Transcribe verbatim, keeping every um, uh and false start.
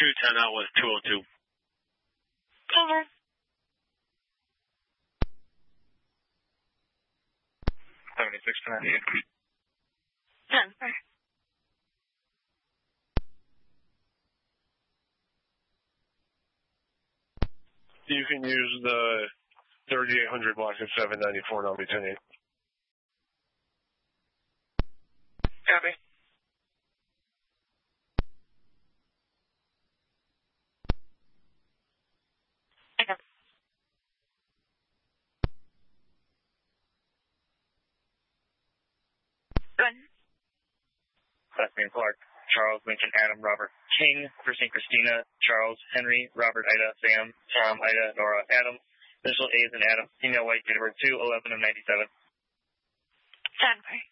two ten out with two oh two. Over. seventy-six to ninety-eight. Denver. You can use the thirty-eight hundred block at seven ninety-four, and I'll be ten eight. Copy. Good. Last name Clark. Charles, Lincoln, Adam, Robert, King, for Saint Christina, Charles, Henry, Robert, Ida, Sam, Tom, Ida, Nora, Adam. Initial A is in Adam. Female white, date of birth two eleven of ninety-seven. Denver.